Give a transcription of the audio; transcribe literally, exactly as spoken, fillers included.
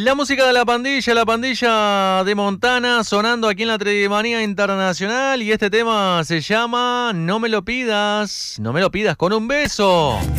La música de la pandilla, la pandilla de Montana, sonando aquí en la Trimanía Internacional. Y este tema se llama No me lo pidas, no me lo pidas con un beso.